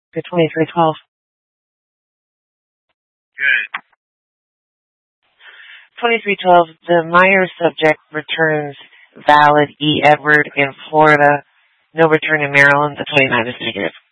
The 2312. Good. 2312, the Myers subject returns valid E. Edward in Florida. No return in Maryland. The 29 is negative.